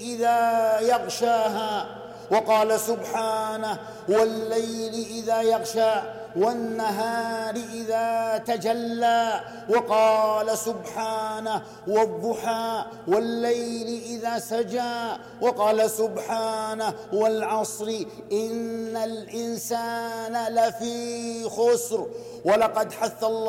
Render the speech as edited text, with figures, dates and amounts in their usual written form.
إذا يغشاها، وقال سبحانه والليل إذا يغشى والنهار إذا تجلى، وقال سبحانه والضحى والليل إذا سجى، وقال سبحانه والعصر إن الإنسان لفي خسر. ولقد حث الله